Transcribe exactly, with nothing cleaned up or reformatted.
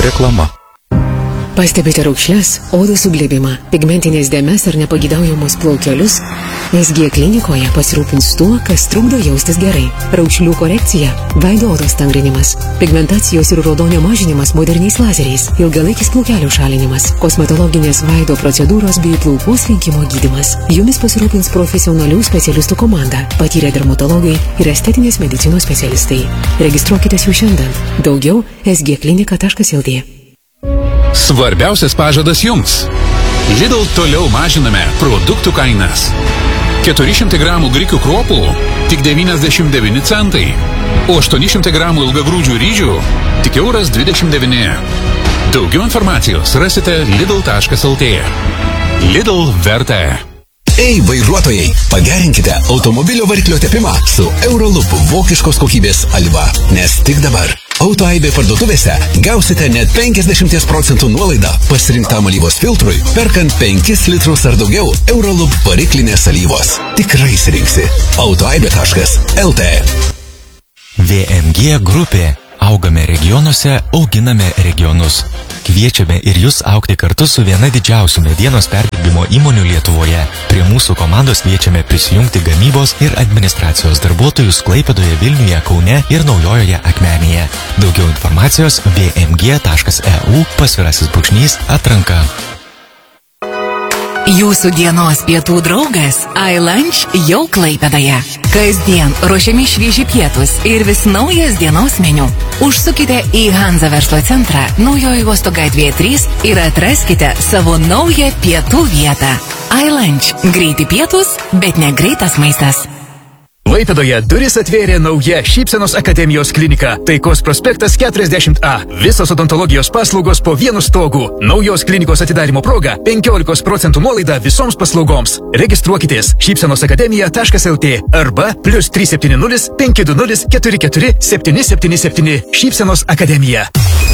Reklama. Pastebite raukšles, odos suglebimą, pigmentinės dėmes ar nepagydaujamus plaukelius? S G klinikoje pasirūpins tuo, kas trukdo jaustis gerai. Raukšlių korekcija, veido odos tangrinimas, pigmentacijos ir raudonio mažinimas moderniais lazeriais, ilgalaikis plaukelių šalinimas, kosmetologinės veido procedūros bei plaukų slinkimo gydymas. Jumis pasirūpins profesionalių specialistų komanda, patyrę dermatologai ir estetinės medicinos specialistai. Registruokitės jau šiandien. Daugiau s g klinika taškas l t. Svarbiausias pažadas jums. Lidl toliau mažiname produktų kainas. keturi šimtai gramų grikių kruopų tik devyniasdešimt devyni centai, o aštuoni šimtai gramų ilgagrūdžių ryžių tik euras dvidešimt devyni. Daugiau informacijos rasite lidl taškas l t. Lidl verta. Ei, vairuotojai, pagerinkite automobilio variklio tepimą su Eurolup vokiškos kokybės alyva, nes tik dabar Autoaibė parduotuvėse gausite net penkiasdešimt procentų nuolaidą pasirinktam alyvos filtrui, perkant penkis litrus ar daugiau Eurolup variklinės alyvos. Tikrai išsirinksi. Autoaibė taškas l t. V M G grupė. Augame regionuose, auginame regionus. Kviečiame ir jūs augti kartu su viena didžiausių medienos perdirbimo įmonių Lietuvoje. Prie mūsų komandos kviečiame prisijungti gamybos ir administracijos darbuotojus Klaipėdoje, Vilniuje, Kaune ir Naujojoje Akmenėje. Daugiau informacijos v m g taškas e u pasvirasis brūkšnys atranka. Jūsų dienos pietų draugas iLunch jau Klaipėdoje. Kasdien ruošiami švieži pietus ir vis naujas dienos meniu. Užsukite į Hanza verslo centrą Naujojo uosto gatvėje trys ir atraskite savo naują pietų vietą. iLunch. Greiti pietus, bet ne greitas maistas. Klaipėdoje duris atvėrė nauja Šypsenos akademijos klinika Taikos prospektas keturiasdešimt A. Visos odontologijos paslaugos po vienu stogu. Naujos klinikos atidarimo proga penkiolika procentų nuolaida visoms paslaugoms. Registruokitės šypsenos akademija taškas l t arba plius trys septyni nulis penki du nulis keturi keturi septyni septyni septyni Šypsenos akademija.